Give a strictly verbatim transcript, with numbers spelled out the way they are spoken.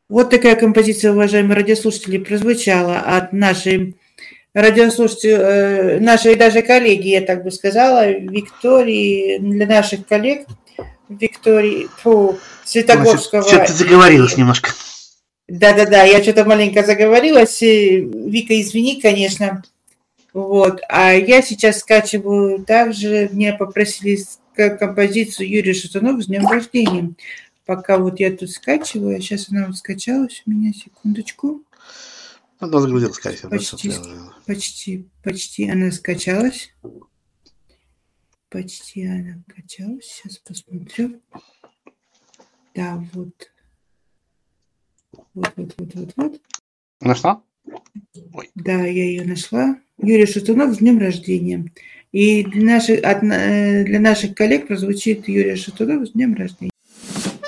Вот такая композиция, уважаемые радиослушатели, прозвучала от нашей радиослушателей, нашей даже коллеги, я так бы сказала, Виктории, для наших коллег Виктории, фу, Светогорского. Что ты заговорилась и... немножко. Да-да-да, я что-то маленько заговорилась. Вика, извини, конечно. Вот. А я сейчас скачиваю также, меня попросили композицию Юрия Шатунова «С днем рождения». Пока вот я тут скачиваю, сейчас она вот скачалась у меня, секундочку. Она загрузилась, скорее почти, почти, почти она скачалась. Почти она скачалась. Сейчас посмотрю. Да, вот. Вот, вот, вот, вот, вот. Нашла? Ой. Да, я ее нашла. Юрий Шатунов «С днем рождения». И для наших, для наших коллег прозвучит Юрий Шатунов «С днем рождения».